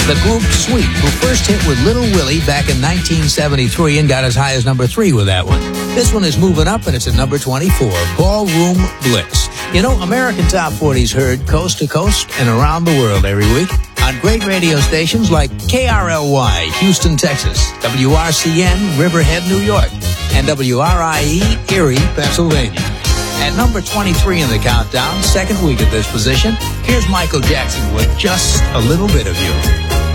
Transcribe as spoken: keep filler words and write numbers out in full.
The group Sweet, who first hit with Little Willie back in nineteen seventy-three and got as high as number three with that one. This one is moving up, and it's at number twenty-four, Ballroom Blitz. You know, American Top forty's heard coast to coast and around the world every week on great radio stations like K R L Y, Houston, Texas, W R C N, Riverhead, New York, and W R I E, Erie, Pennsylvania. At number twenty-three in the countdown, second week at this position, here's Michael Jackson with Just a Little Bit of You.